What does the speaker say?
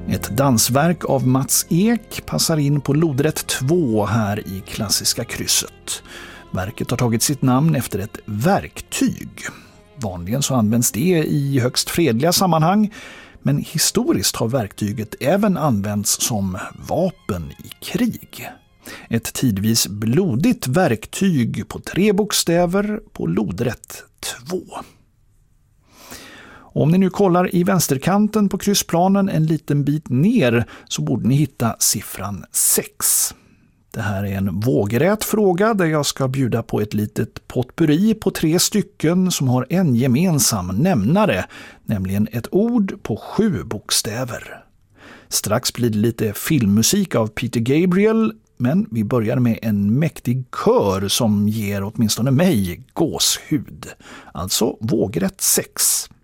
Ett dansverk av Mats Ek passar in på lodrätt 2 här i klassiska krysset. Verket har tagit sitt namn efter ett verktyg. Vanligen så används det i högst fredliga sammanhang, men historiskt har verktyget även använts som vapen i krig. Ett tidvis blodigt verktyg på 3 bokstäver på lodrätt 2. Om ni nu kollar i vänsterkanten på kryssplanen en liten bit ner så borde ni hitta siffran 6. Det här är en vågrät fråga där jag ska bjuda på ett litet potpurri på 3 stycken som har en gemensam nämnare, nämligen ett ord på 7 bokstäver. Strax blir det lite filmmusik av Peter Gabriel, men vi börjar med en mäktig kör som ger åtminstone mig gåshud. Alltså vågrätt 6.